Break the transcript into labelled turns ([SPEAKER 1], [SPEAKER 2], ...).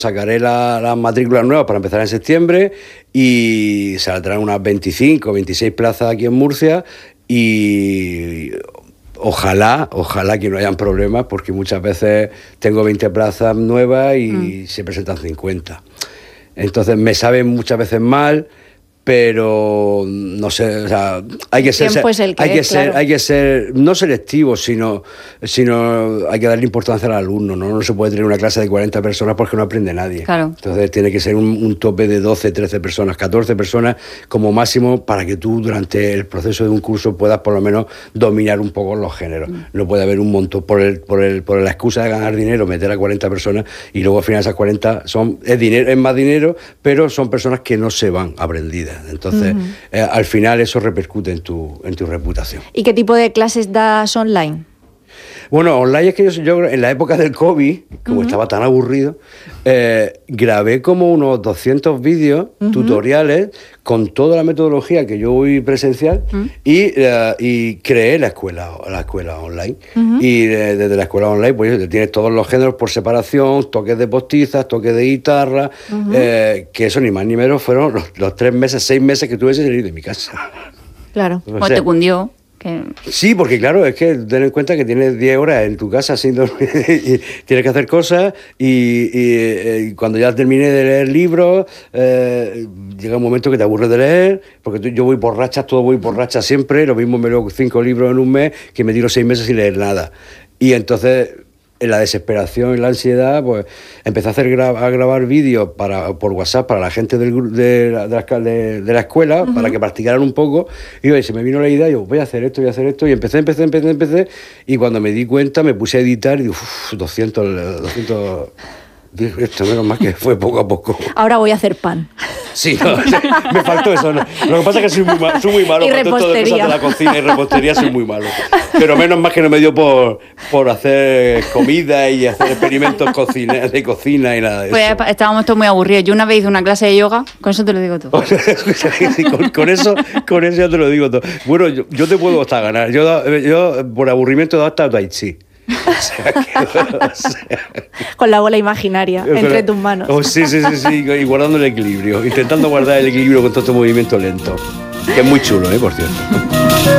[SPEAKER 1] Sacaré las matrículas nuevas para empezar en septiembre y saldrán unas 25 o 26 plazas aquí en Murcia y ojalá que no hayan problemas, porque muchas veces tengo 20 plazas nuevas y se presentan 50. Entonces me saben muchas veces mal, pero no sé, o sea, hay que ser no selectivo, sino hay que darle importancia al alumno, ¿no? No se puede tener una clase de 40 personas porque no aprende nadie.
[SPEAKER 2] Claro.
[SPEAKER 1] Entonces tiene que ser un tope de 12, 13 personas, 14 personas como máximo, para que tú durante el proceso de un curso puedas por lo menos dominar un poco los géneros. No puede haber un montón por la excusa de ganar dinero, meter a 40 personas y luego al final esas 40 es más dinero, pero son personas que no se van aprendidas. Entonces, al final eso repercute en tu reputación.
[SPEAKER 2] ¿Y qué tipo de clases das online?
[SPEAKER 1] Bueno, online es que yo en la época del COVID, como estaba tan aburrido, grabé como unos 200 vídeos, tutoriales, con toda la metodología que yo voy presencial y creé la escuela online. Y desde la escuela online pues tienes todos los géneros por separación, toques de postizas, toques de guitarra, que eso ni más ni menos fueron los 3 meses, 6 meses que tuve que salir de mi casa.
[SPEAKER 2] Claro.
[SPEAKER 1] O
[SPEAKER 2] Pues
[SPEAKER 1] sea,
[SPEAKER 2] te cundió.
[SPEAKER 1] Sí, porque claro, es que ten en cuenta que tienes 10 horas en tu casa sin dormir y tienes que hacer cosas y cuando ya terminé de leer libros, llega un momento que te aburres de leer, porque yo voy por rachas, voy por rachas siempre, lo mismo me leo 5 libros en un mes que me tiro 6 meses sin leer nada. Y entonces, en la desesperación y la ansiedad, pues empecé a grabar vídeos por WhatsApp para la gente de la escuela, para que practicaran un poco, y se me vino la idea, yo voy a hacer esto, y empecé, y cuando me di cuenta me puse a editar y 200, esto menos más que fue poco a poco.
[SPEAKER 2] Ahora voy a hacer pan.
[SPEAKER 1] Sí, no, me faltó eso. No. Lo que pasa es que soy muy malo.
[SPEAKER 2] Y
[SPEAKER 1] para todo esto de cosas de la cocina y repostería soy muy malo. Pero menos mal que no me dio por hacer comida y hacer experimentos de cocina y nada de eso.
[SPEAKER 2] Pues estábamos todos muy aburridos. Yo una vez hice una clase de yoga, con eso te lo digo todo.
[SPEAKER 1] con eso ya te lo digo todo. Bueno, yo te puedo hasta ganar. Yo por aburrimiento he dado hasta Tai Chi.
[SPEAKER 2] Con la bola imaginaria entre tus manos.
[SPEAKER 1] Sí, y guardando el equilibrio, intentando guardar el equilibrio con todo este movimiento lento, que es muy chulo, por cierto.